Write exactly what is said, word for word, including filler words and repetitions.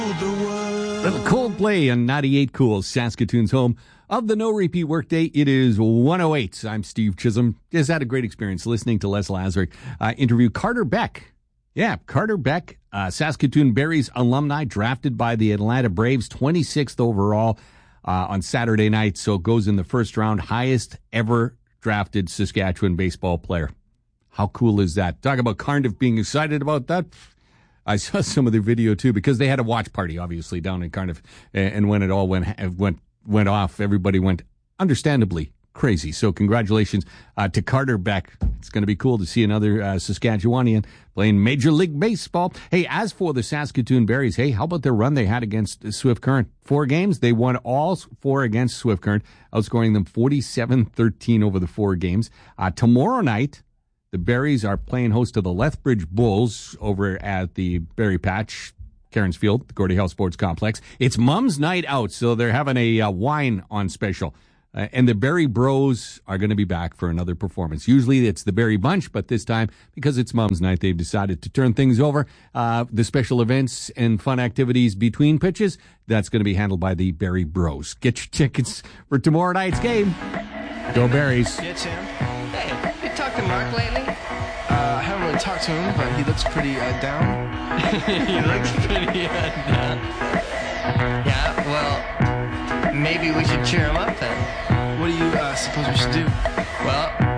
Little Coldplay on ninety-eight Cool, Saskatoon's home of the no repeat workday. It is one oh eight. I'm Steve Chisholm. Just had a great experience listening to Les Lazarick uh, interview Carter Beck. Yeah, Carter Beck, uh, Saskatoon Berries alumni, drafted by the Atlanta Braves, twenty-sixth overall uh, on Saturday night. So it goes in the first round, highest ever drafted Saskatchewan baseball player. How cool is that? Talk about Cardiff being excited about that. I saw some of the video too, because they had a watch party, obviously, down in Cardiff, and when it all went went went off, everybody went understandably crazy. So congratulations uh, to Carter Beck. It's going to be cool to see another uh, Saskatchewanian playing Major League Baseball. Hey, as for the Saskatoon Berries, hey, how about their run they had against Swift Current? Four games, they won all four against Swift Current, outscoring them forty-seven thirteen over the four games. Uh, tomorrow night, the Berries are playing host to the Lethbridge Bulls over at the Berry Patch, Cairns Field, the Gordie Howe Sports Complex. It's Mom's Night Out, so they're having a uh, wine on special. Uh, and the Berry Bros are going to be back for another performance. Usually it's the Berry Bunch, but this time, because it's Mom's Night, they've decided to turn things over. Uh, the special events and fun activities between pitches, that's going to be handled by the Berry Bros. Get your tickets for tomorrow night's game. Go Berries. Yeah, Tim. Hey, you talked to Mark lately? Uh, I haven't really talked to him, but he looks pretty uh, down. He looks pretty uh, down. Yeah, well, maybe we should cheer him up then. What do you uh, suppose we should do? Well,